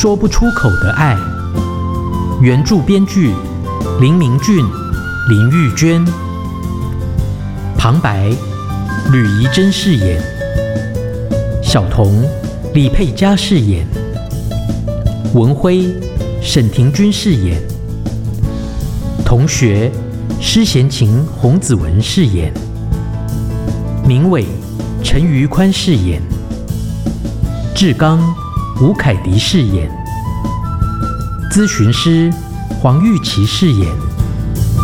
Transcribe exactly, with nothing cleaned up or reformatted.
说不出口的爱。原著编剧林明俊、林玉娟，旁白吕怡珍饰演，小童李佩嘉饰演，文辉沈庭君饰演，同学施贤琴、洪子文饰演，明伟陈于宽饰演，志刚吴凯迪饰演，咨询师黄玉琪饰演。